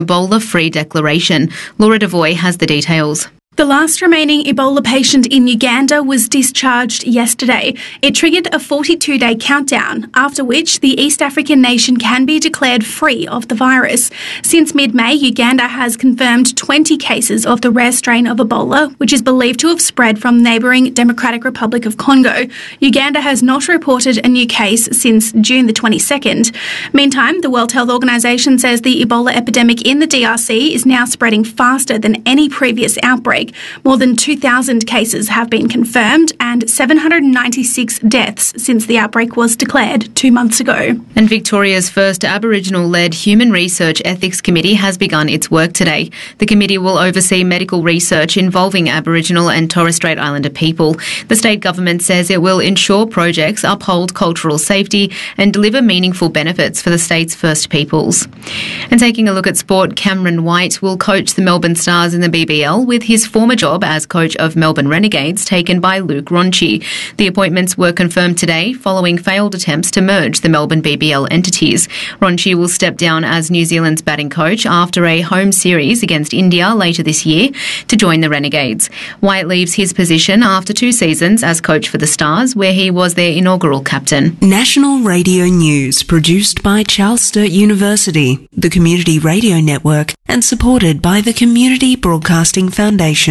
Ebola-free declaration. Laura Devoy has the details. The last remaining Ebola patient in Uganda was discharged yesterday. It triggered a 42-day countdown, after which the East African nation can be declared free of the virus. Since mid-May, Uganda has confirmed 20 cases of the rare strain of Ebola, which is believed to have spread from neighbouring Democratic Republic of Congo. Uganda has not reported a new case since June the 22nd. Meantime, the World Health Organization says the Ebola epidemic in the DRC is now spreading faster than any previous outbreak. More than 2,000 cases have been confirmed and 796 deaths since the outbreak was declared 2 months ago. And Victoria's first Aboriginal-led Human Research Ethics Committee has begun its work today. The committee will oversee medical research involving Aboriginal and Torres Strait Islander people. The state government says it will ensure projects uphold cultural safety and deliver meaningful benefits for the state's First Peoples. And taking a look at sport, Cameron White will coach the Melbourne Stars in the BBL with his former job as coach of Melbourne Renegades taken by Luke Ronchi. The appointments were confirmed today following failed attempts to merge the Melbourne BBL entities. Ronchi will step down as New Zealand's batting coach after a home series against India later this year to join the Renegades. White leaves his position after 2 seasons as coach for the Stars, where he was their inaugural captain. National Radio News, produced by Charles Sturt University, the Community Radio Network, and supported by the Community Broadcasting Foundation.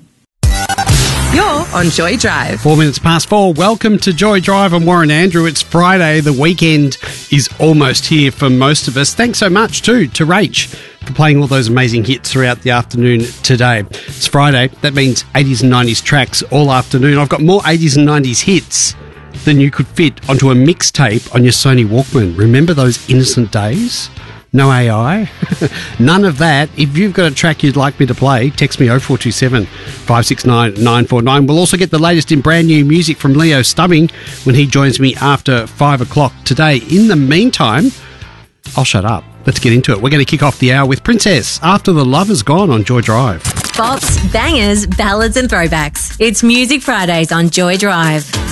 You're on Joy Drive. 4 minutes past 4. Welcome to Joy Drive. I'm Warren Andrew. It's Friday. The weekend is almost here for most of us. Thanks so much, too, to Rach for playing all those amazing hits throughout the afternoon today. It's Friday. That means 80s and 90s tracks all afternoon. I've got more 80s and 90s hits than you could fit onto a mixtape on your Sony Walkman. Remember those innocent days? No AI, none of that. If you've got a track you'd like me to play, text me 0427 569 949. We'll also get the latest in brand new music from Leo Stubbing when he joins me after 5 o'clock today. In the meantime, I'll shut up. Let's get into it. We're going to kick off the hour with Princess After the Love Is Gone on Joy Drive. Bops, bangers, ballads and throwbacks. It's Music Fridays on Joy Drive.